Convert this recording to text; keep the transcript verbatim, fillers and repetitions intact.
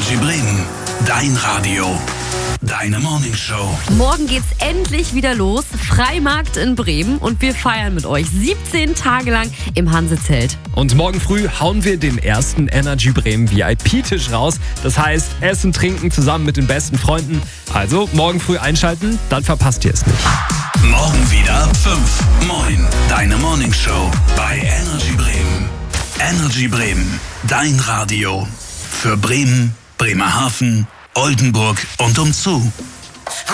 Energy Bremen, dein Radio, deine Morningshow. Morgen geht's endlich wieder los. Freimarkt in Bremen und wir feiern mit euch siebzehn Tage lang im Hansezelt. Und morgen früh hauen wir den ersten Energy Bremen V I P-Tisch raus. Das heißt, Essen, Trinken zusammen mit den besten Freunden. Also morgen früh einschalten, dann verpasst ihr es nicht. Morgen wieder ab fünf. Moin, deine Morningshow bei Energy Bremen. Energy Bremen, dein Radio. Für Bremen, Bremerhaven, Oldenburg und umzu.